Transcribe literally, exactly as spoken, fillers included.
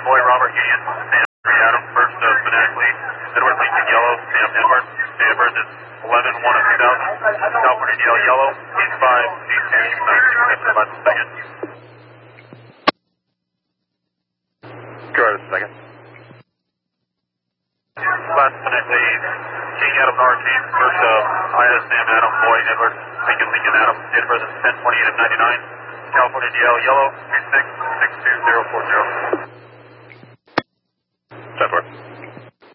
Boy, Robert Union, Sam three Adam, first of Fanatic Lead, Edward Lincoln Yellow, Sam Edward, Sam Edward is eleven one of two thousand, California D L Yellow, eight five eight two nine six, that's about the second. Correct, second. Last Fanatic Lead, King Adam Hurricane, first of Ida, Sam Adam, Boy, Edward, Lincoln Lincoln Adam, date of birth is ten twenty-eight of ninety-nine, California D L Yellow, three six six two zero four zero. ten four.